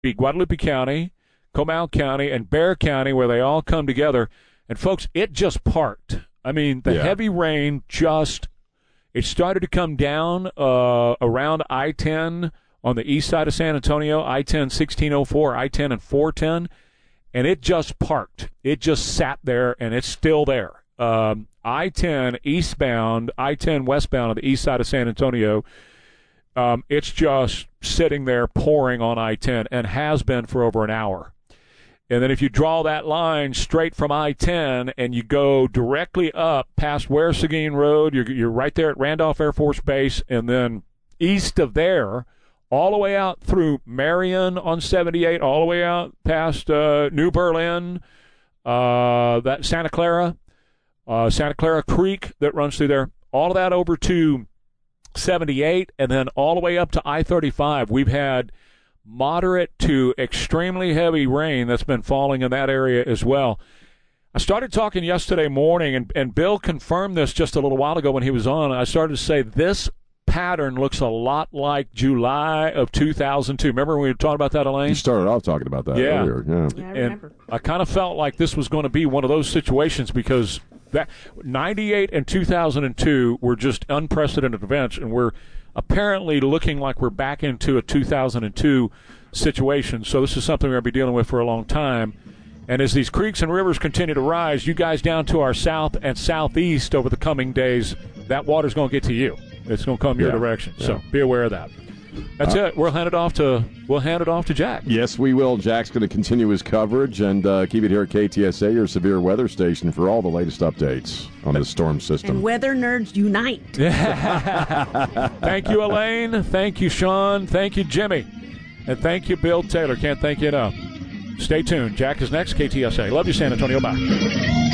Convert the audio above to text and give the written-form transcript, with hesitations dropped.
be Guadalupe County, Comal County, and Bexar County, where they all come together. And, folks, it just parked. I mean, the heavy rain it started to come down around I-10 on the east side of San Antonio, I-10 1604, I-10 and 410, and it just parked. It just sat there, and it's still there. I-10 eastbound, I-10 westbound on the east side of San Antonio, it's just sitting there pouring on I-10 and has been for over an hour. And then if you draw that line straight from I-10 and you go directly up past Ware Seguin Road, you're right there at Randolph Air Force Base, and then east of there, all the way out through Marion on 78, all the way out past New Berlin, that Santa Clara Creek that runs through there, all of that over to 78, and then all the way up to I-35. We've had moderate to extremely heavy rain that's been falling in that area as well. I started talking yesterday morning, and Bill confirmed this just a little while ago when he was on. I started to say this pattern looks a lot like July of 2002. Remember when we were talking about that, Elaine? You started off talking about that earlier. Yeah, I remember. And I kind of felt like this was going to be one of those situations because that 98 and 2002 were just unprecedented events, and we're apparently looking like we're back into a 2002 situation. So this is something we're going to be dealing with for a long time. And as these creeks and rivers continue to rise, you guys down to our south and southeast over the coming days, that water's going to get to you. It's going to come your direction. Yeah. So be aware of that. That's it. We'll hand it off to Jack. Yes, we will. Jack's going to continue his coverage and keep it here at KTSA, your severe weather station, for all the latest updates on the storm system. And weather nerds unite. Thank you, Elaine. Thank you, Sean. Thank you, Jimmy. And thank you, Bill Taylor. Can't thank you enough. Stay tuned. Jack is next, KTSA. Love you, San Antonio. Bye.